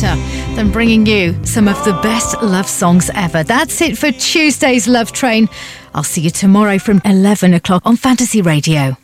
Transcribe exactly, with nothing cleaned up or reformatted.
better than bringing you some of the best love songs ever. That's it for Tuesday's Love Train. I'll see you tomorrow from eleven o'clock on Fantasy Radio.